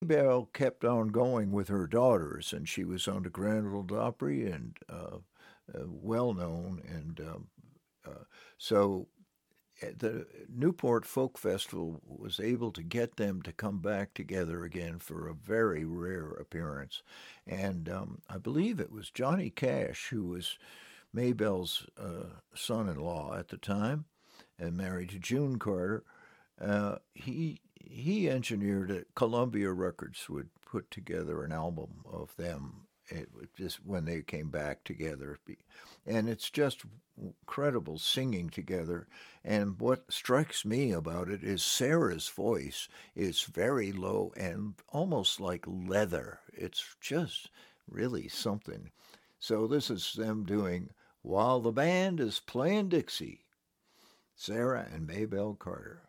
Bell kept on going with her daughters, and she was on the Grand Ole Opry and well known. And so the Newport Folk Festival was able to get them to come back together again for a very rare appearance. And I believe it was Johnny Cash, who was Maybell's son-in-law at the time and married to June Carter. He engineered it. Columbia Records would put together an album of them. It was just when they came back together, and it's just incredible singing together. And what strikes me about it is Sarah's voice is very low and almost like leather. It's just really something. So this is them doing While the Band is Playing Dixie, Sarah and Maybelle Carter.